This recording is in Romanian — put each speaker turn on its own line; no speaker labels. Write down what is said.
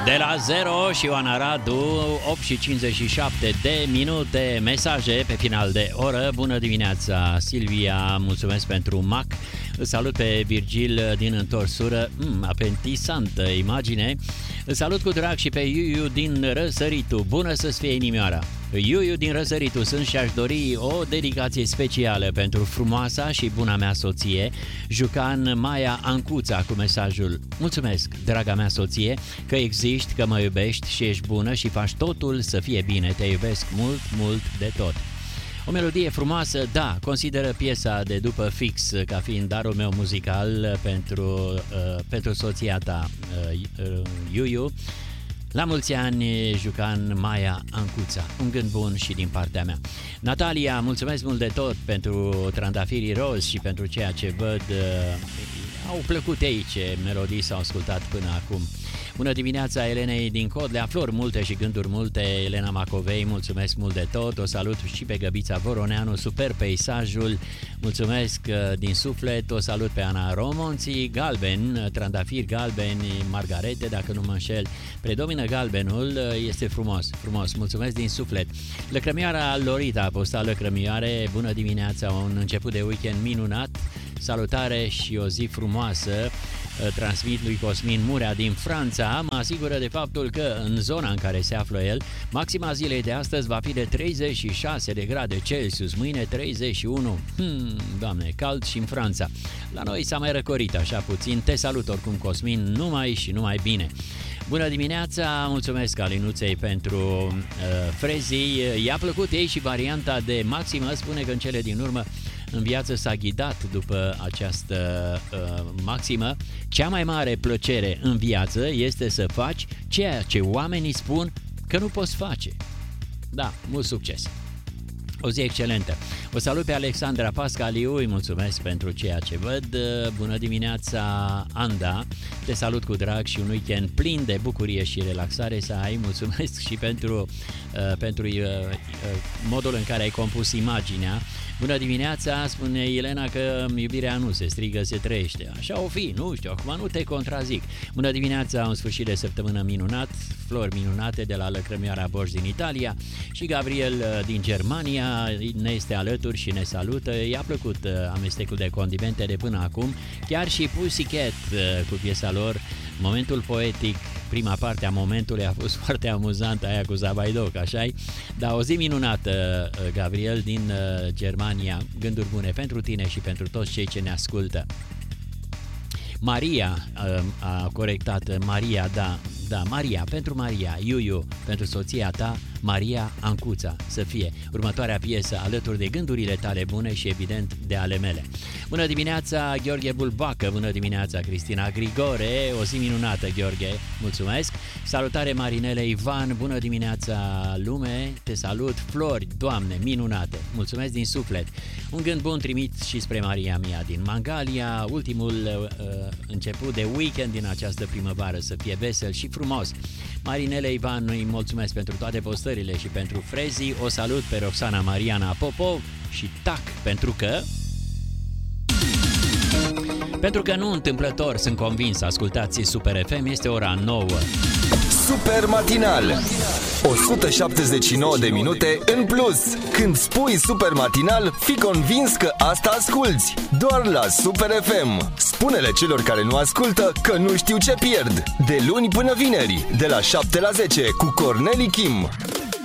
De la 0 și Ioana Radu, 8 și 57 de minute, mesaje pe final de oră. Bună dimineața, Silvia, mulțumesc pentru Mac. Îl salut pe Virgil din întorsură, apetisantă imagine. Îl salut cu drag și pe Iuiu din Răsăritu. Bună să-ți fie inimioara. Iuiu din Răsăritu sunt și aș dori o dedicație specială pentru frumoasa și buna mea soție, Jucan Maia Ancuța, cu mesajul: mulțumesc, draga mea soție, că existi, că mă iubești și ești bună și faci totul să fie bine. Te iubesc mult, mult de tot. O melodie frumoasă, da, consideră piesa de după Fix ca fiind darul meu muzical pentru soția ta, Iuiu. La mulți ani, Jucan Maia Ancuța. Un gând bun și din partea mea. Natalia, mulțumesc mult de tot pentru trandafirii roz și pentru ceea ce văd. Au plăcut ei ce melodii s-au ascultat până acum. Bună dimineața Elenei din Codlea, flori multe și gânduri multe, Elena Macovei, mulțumesc mult de tot. O salut și pe Găbița Voroneanu, super peisajul, mulțumesc din suflet. O salut pe Ana Romonții, galben, trandafiri galbeni, margarete, dacă nu mă înșel, predomină galbenul, este frumos, frumos, mulțumesc din suflet. Lăcrămioara Lorita a postat lăcrămioare, bună dimineața, un început de weekend minunat, salutare și o zi frumoasă. Transmit lui Cosmin Murea din Franța, mă asigură de faptul că în zona în care se află el, maxima zilei de astăzi va fi de 36 de grade Celsius, mâine 31. Doamne, cald și în Franța. La noi s-a mai răcorit așa puțin. Te salut oricum, Cosmin, numai și numai bine. Bună dimineața, mulțumesc Alinuței pentru frezii. I-a plăcut ei și varianta de maximă, spune că în cele din urmă în viață s-a ghidat după această maximă. Cea mai mare plăcere în viață este să faci ceea ce oamenii spun că nu poți face. Da, mult succes! O zi excelentă! O salut pe Alexandra Pascaliu, îi mulțumesc pentru ceea ce văd. Bună dimineața, Anda! Te salut cu drag și un weekend plin de bucurie și relaxare să ai. Mulțumesc și pentru modul în care ai compus imaginea. Bună dimineața, spune Elena că iubirea nu se strigă, se trăiește. Așa o fi, nu știu, acum nu te contrazic. Bună dimineața, un sfârșit de săptămână minunat, flori minunate de la Lăcrămioara Boș din Italia și Gabriel din Germania ne este alături și ne salută. I-a plăcut amestecul de condimente de până acum, chiar și Pussycat cu piesa lor, momentul poetic. Prima parte a momentului a fost foarte amuzantă, aia cu Zabaidoc, așa-i? Dar o zi minunată, Gabriel din Germania, gânduri bune pentru tine și pentru toți cei ce ne ascultă. Maria a corectat, Maria, da, Maria, pentru Maria, Iuiu, pentru soția ta, Maria Ancuța, să fie următoarea piesă alături de gândurile tale bune și evident de ale mele. Bună dimineața, Gheorghe Bulbacă, bună dimineața, Cristina Grigore, o zi minunată, Gheorghe, mulțumesc. Salutare Marinele Ivan, bună dimineața lume, te salut, flori, Doamne, minunate, mulțumesc din suflet. Un gând bun trimit și spre Maria mea din Mangalia, ultimul început de weekend din această primăvară, să fie vesel și frumos. Marinele Ivan, îi mulțumesc pentru toate postările și pentru frezii. O salut pe Roxana Mariana Popov și tac, pentru că nu întâmplător sunt convins, ascultați Super FM, este ora 9.
Super matinal, 179 de minute în plus. Când spui super matinal, fii convins că asta asculți. Doar la Super FM. Spune-le celor care nu ascultă că nu știu ce pierd. De luni până vineri, de la 7 la 10 cu Corneli Kim.